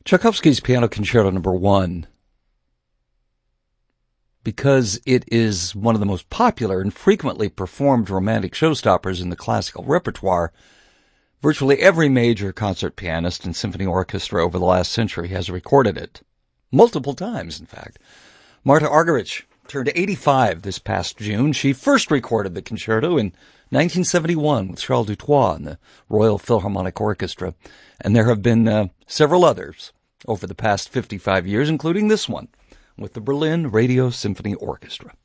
Tchaikovsky's Piano Concerto No. 1, because it is one of the most popular and frequently performed romantic showstoppers in the classical repertoire, virtually every major concert pianist and symphony orchestra over the last century has recorded it. Multiple times, in fact. Marta Argerich turned 85 this past June. She first recorded the concerto in 1971 with Charles Dutoit and the Royal Philharmonic Orchestra, and there have been several others over the past 55 years, including this one with the Berlin Radio Symphony Orchestra.